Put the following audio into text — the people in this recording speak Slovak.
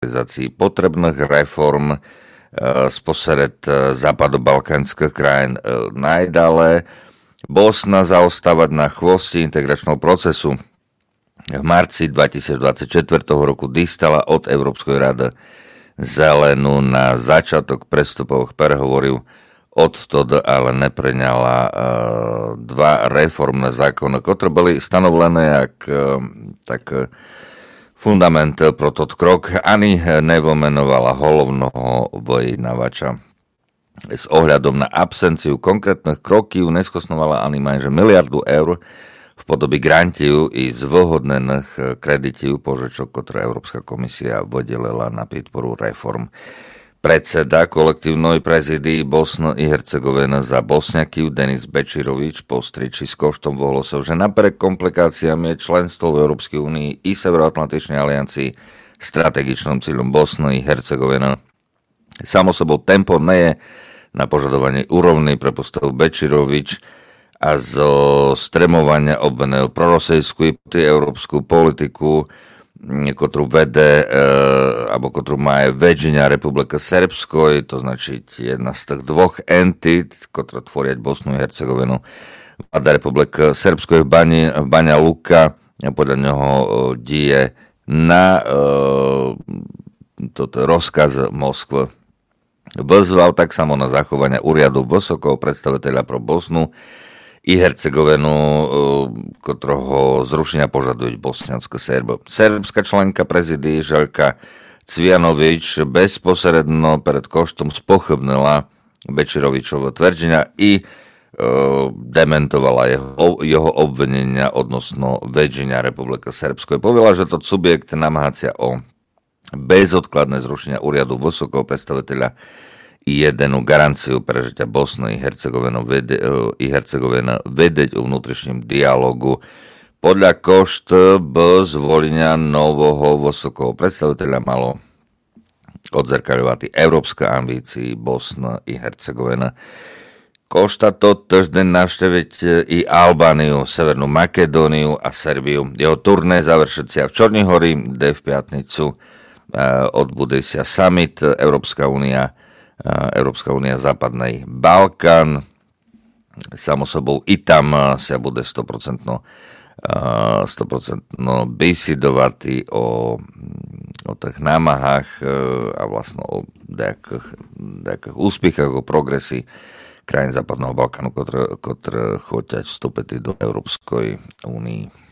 realizácii potrebných reform sposred západobalkánskych krajín najdále Bosna zaostávať na chvoste integračného procesu. V marci 2024 roku dostala od Európskej rady zelenú na začiatok prestupových prehovorov. Odtedy ale nepreňala dva reformné zákony, ktoré boli stanovené tak fundament pro tot krok, ani nevomenovala hlavného vyjednávača. S ohľadom na absenciu konkrétnych krokov neskosnovala ani majže miliardu eur v podobe grantiu i zvohodnených kreditov požičok, ktoré Európska komisia vydelila na podporu reform. Predseda kolektívnej prezídii Bosny i Hercegoviny za Bosňakov Denis Bečirovič po striči s koštom ohlásil, že napriek komplikáciám je členstvo v Európskej únii i Severoatlantičnej aliancii strategičným cieľom Bosny i Hercegoviny. Samo sebou tempo nie je na požadovanie úrovny pre postavu Bečirovič a zo stremovania obveného prorosejskú i európsku politiku, ktorú vede, alebo ktorú má aj Vedžina Republika Srbskoj, to znači jedna z tých dvoch entít, ktorá tvoria Bosnu a Hercegovinu. Vláda Republika Srbskoj v Banja Luka podľa neho díje na toto rozkaz Moskvy. Vyzval tak samo na zachovanie úriadu vysokého predstaviteľa pro Bosnu i Hercegovinu, ktorého zrušenia požadujú bosnianské Serby. Serbská členka prezidii Željka Cvijanović bezposredno pred koštom spochybnila Bečirovičovo tvrdenia i dementovala jeho obvinenia odnosno Vedžina Republika Srbskoj. Povedala, že to subjekt namáhacia o bezodkladné zrušenia úriadu vysokého predstaviteľa i jednu garanciu prežitia Bosny i Hercegovina vedieť o vnútrišním dialogu. Podľa košt zvolenia nového vysokého predstaviteľa malo odzrkadľovať európske ambície Bosna i Hercegovina. Košta to týždeň navštíviť i Albániu, Severnú Makedóniu a Serbiu. Jeho turné završiť sa v Čornej Hori, kde v piatnicu odbude sa summit Európska únia Západnej Balkán. Samo sebou i tam sa bude 100% besidovať o tých námahách a vlastne o nejakých úspechách, o progresi krajín Západného Balkánu, ktoré chodia vstúpiť do Európskej únie.